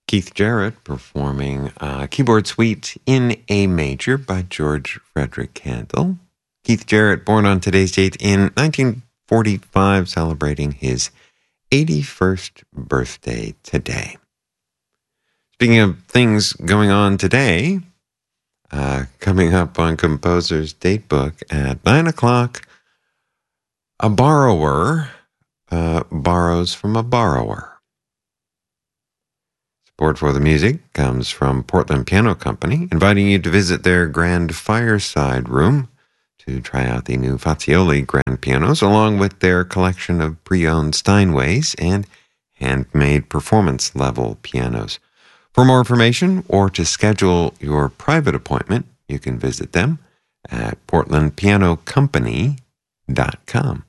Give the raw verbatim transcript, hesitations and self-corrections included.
Keith Jarrett performing uh, Keyboard Suite in A Major by George Frederick Handel. Keith Jarrett, born on today's date in nineteen forty-five, celebrating his eighty-first birthday today. Speaking of things going on today, uh, coming up on Composer's Datebook at nine o'clock, a borrower uh, borrows from a borrower. Support for the music comes from Portland Piano Company, inviting you to visit their grand fireside room to try out the new Fazioli grand pianos, along with their collection of pre-owned Steinways and handmade performance-level pianos. For more information or to schedule your private appointment, you can visit them at portland piano company dot com.